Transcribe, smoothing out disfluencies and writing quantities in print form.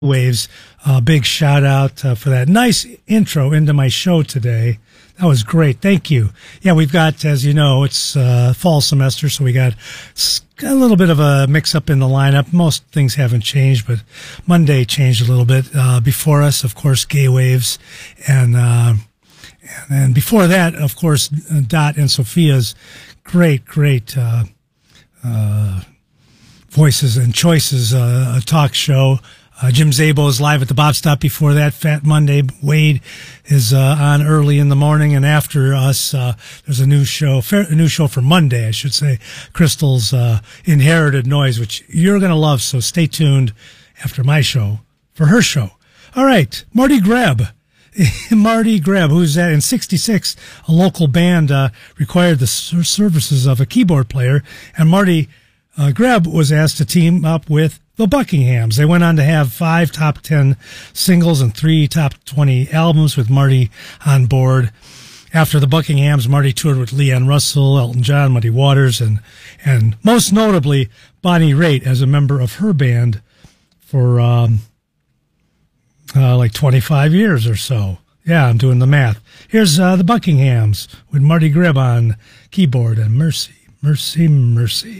Waves. Big shout out for that nice intro into my show today. That was great. Thank you. Yeah, we've got, as you know, it's fall semester, so we got a little bit of a mix up in the lineup. Most things haven't changed, but Monday changed a little bit. Before us, of course, Gay Waves, and before that, of course, Dot and Sophia's great voices and choices, a talk show. Jim Zabo is live at the Bop Stop before that. Fat Monday. Wade is on early in the morning, and after us, there's a new show for Monday, I should say. Crystal's Inherited Noise, which you're going to love, so stay tuned after my show for her show. All right, Marty Greb. Marty Greb, who's in 66, a local band required the services of a keyboard player, and Marty Greb was asked to team up with the Buckinghams. They went on to have 5 top 10 singles and 3 top 20 albums with Marty on board. After the Buckinghams, Marty toured with Leanne Russell, Elton John, Muddy Waters, and most notably Bonnie Raitt as a member of her band for like 25 years or so. Yeah, I'm doing the math. Here's the Buckinghams with Marty Greb on keyboard and Mercy, Mercy, Mercy.